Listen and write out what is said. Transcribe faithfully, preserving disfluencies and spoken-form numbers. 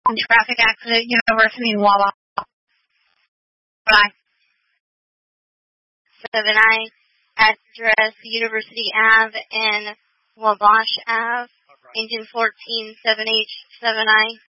Traffic accident, University in Wawa. Bye. seven I, address University Ave and Wabash Ave, engine fourteen seven H seven I.